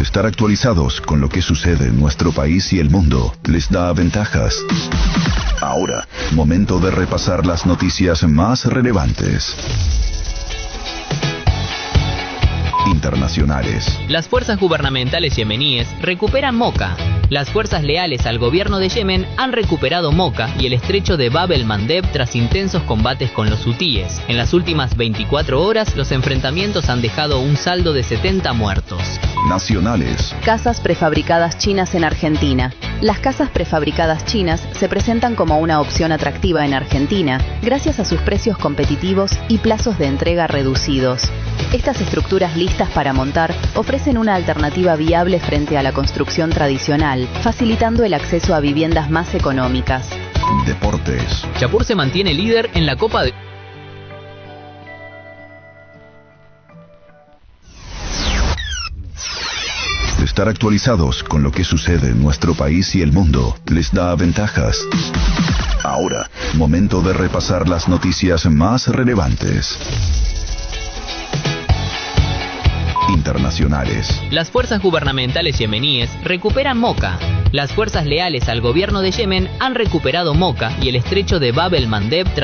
Estar actualizados con lo que sucede en nuestro país y el mundo les da ventajas. Ahora, momento de repasar las noticias más relevantes. Internacionales. Las fuerzas gubernamentales yemeníes recuperan Moka. Las fuerzas leales al gobierno de Yemen han recuperado Moka y el estrecho de Bab el-Mandeb tras intensos combates con los hutíes. En las últimas 24 horas, los enfrentamientos han dejado un saldo de 70 muertos. Nacionales. Casas prefabricadas chinas en Argentina. Las casas prefabricadas chinas se presentan como una opción atractiva en Argentina, gracias a sus precios competitivos y plazos de entrega reducidos. Estas estructuras listas para montar ofrecen una alternativa viable frente a la construcción tradicional, facilitando el acceso a viviendas más económicas. Deportes. Chapur se mantiene líder en la Copa de... Estar actualizados con lo que sucede en nuestro país y el mundo les da ventajas. Ahora, momento de repasar las noticias más relevantes. Internacionales. Las fuerzas gubernamentales yemeníes recuperan Moka. Las fuerzas leales al gobierno de Yemen han recuperado Moka y el estrecho de Bab el-Mandeb